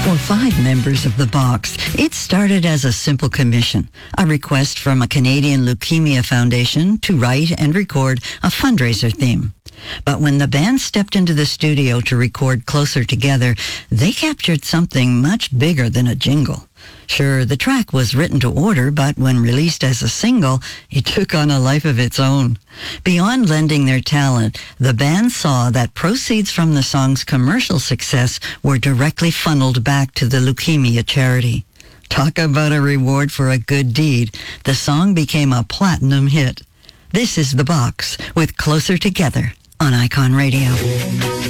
For 5 members of the Box, it started as a simple commission, a request from a Canadian Leukemia Foundation to write and record a fundraiser theme. But when the band stepped into the studio to record Closer Together, they captured something much bigger than a jingle. Sure, the track was written to order, but when released as a single, it took on a life of its own. Beyond lending their talent, the band saw that proceeds from the song's commercial success were directly funneled back to the leukemia charity. Talk about a reward for a good deed. The song became a platinum hit. This is The Box with Closer Together on Icon Radio.